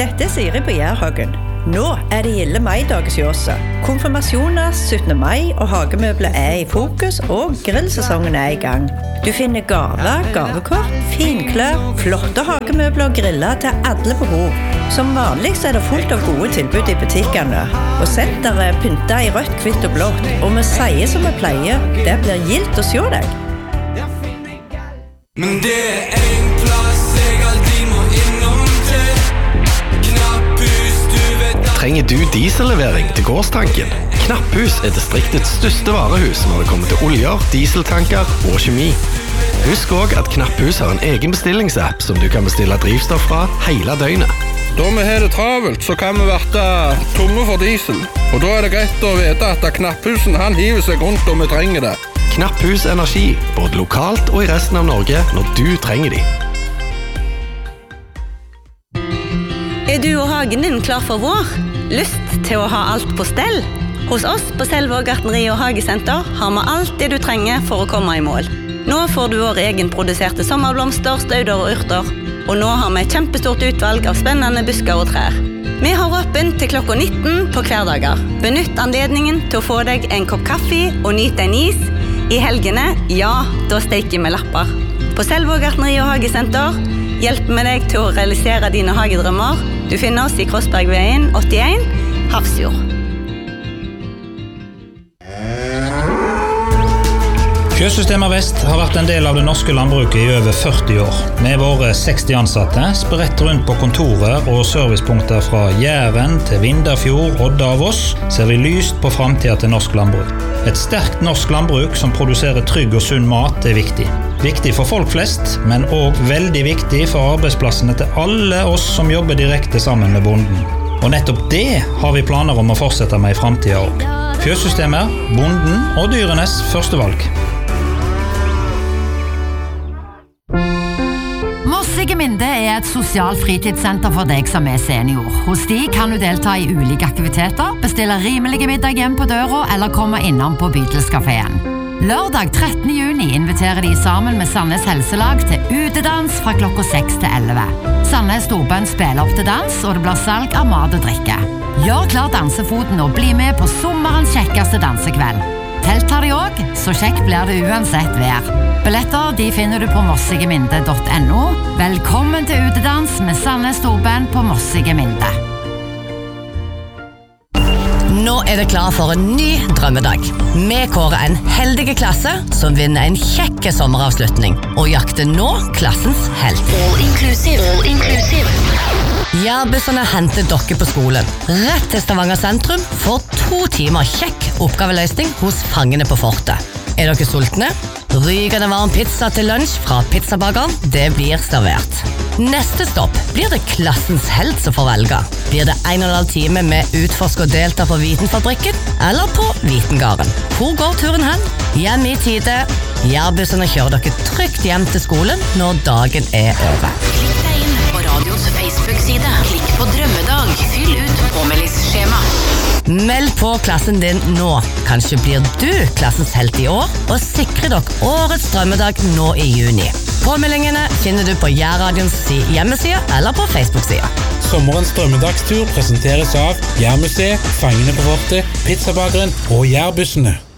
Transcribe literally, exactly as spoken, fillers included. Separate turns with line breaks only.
Dette er Siri på Jærhagen. Nå er det gilde maidag hos Jåsa. Konfirmasjoner, syttende mai og hagemøbler er i fokus, og grillsesongen er i gang. Du finner gaver, gavekort, finklær, flotte hagemøbler og griller til alle behov. Som vanlig er det fullt av gode tilbud i butikkene. Og senteret er pyntet i rødt, hvitt og blått. Og vi sier som vi pleier, det blir gildt å se deg.
Men det er en plass jeg alltid må innom til. Knapphus, du vet at...
Trenger du diesellevering til gårdstanken? Knapphus er distriktets største varehus når det kommer til oljer, dieseltanker og kjemi. Husk også at Knapphus har en egen bestillingsapp som du kan bestille drivstoff fra hele døgnet.
Da vi har det travelt, så kan vi være tomme for diesel. Og da er det greit å vite at Knapphusen han hiver seg rundt om vi trenger det.
Knapphus Energi, både lokalt og i resten av Norge når du trenger de.
Er du og hagen din klar for vår? Lyst til å ha alt på stell? Hos oss på Selvåg gartneri og hagesenter har vi alt det du trenger for å komme i mål. Nå får du vår egenproduserte sommerblomster, stauder og urter. Og nå har vi et kjempestort utvalg av spennende busker og trær. Vi har åpent til klokka nitten på hverdager. Benytt anledningen til å få deg en kopp kaffe og nyte en is. I helgene, ja, da steker vi lapper. På Selvåg gartneri og hagesenter hjelper vi deg til å realisere dine hagedrømmer. Du finner oss i Krossbergveien åttien, Hafrsfjord.
Fjøssystemer Vest har vært en del av det norske landbruket i over førti år. Med våre seksti ansatte, spredt rundt på kontorer og servicepunkter fra Jæren til Vindafjord, Odda og Voss, ser vi lyst på fremtiden til norsk landbruk. Et sterkt norsk landbruk som produserer trygg og sunn mat er viktig. Viktig for folk flest, men også veldig viktig for arbeidsplassene til alle oss som jobber direkte sammen med bonden. Og nettopp det har vi planer om å fortsette med i fremtiden også. Fjøssystemer, bonden og dyrenes første valg.
Mossegeminde er et sosialt fritidssenter for deg som er senior. Hos de kan du delta i ulike aktiviteter, bestille rimelige middag hjem på døra eller komme innom på Bydelskaféen. Lørdag trettende juni inviterer de sammen med Sandnes Helselag til utedans fra klokka seks til elleve. Sandnes Storbønn spiller opp til dans, og det blir salg av mat og drikke. Gjør klar dansefoten og bli med på sommerens kjekkeste dansekveld. Telt har de også, så kjekk blir det uansett vær. Billetter de finner du på mossegeminde punktum no. Velkommen til utedans med Sandnes Storbønn på Mossegeminde.
Nå er det klar for en ny drømmedag. Vi kårer en heldige klasse som vinner en kjekke sommeravslutning og jakter nå klassens helt.
All inclusive, all inclusive.
Jærbussene henter dere på skolen. Rett til Stavanger sentrum for to timer kjekk oppgaveløsning hos fangene på fortet. Er dere sultne? Rykende varm pizza til lunsj fra pizzabakeren, det blir servert. Neste stopp blir det klassens helt som får velge. Blir det en og en halv time med utforsk og delta på Vitenfabrikken eller på Vitengarden? Hvor går turen hen? Hjem i tide. Jærbussene kjører dere trygt hjem til skolen når dagen er over.
Klikk deg inn på radios Facebook-side. Klikk på drømmedag. Fyll ut påmeldingsskjema.
Meld på klassen din nå. Kanskje blir du klassens helt i år, og sikrer dere årets drømmedag nå i juni. Påmeldingene finner du på Jærradions hjemmeside eller på Facebook-sida.
Sommerens drømmedagstur presenteres av Jærmuseet, Fangene på fortet, Pizzabakeren og Jærbussene.